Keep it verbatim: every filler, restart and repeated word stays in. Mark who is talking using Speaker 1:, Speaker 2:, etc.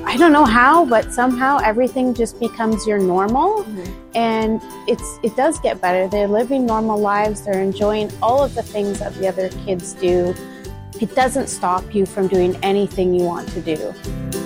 Speaker 1: I don't know how, but somehow everything just becomes your normal. Mm-hmm. And it's it does get better. They're living normal lives. They're enjoying all of the things that the other kids do. It doesn't stop you from doing anything you want to do.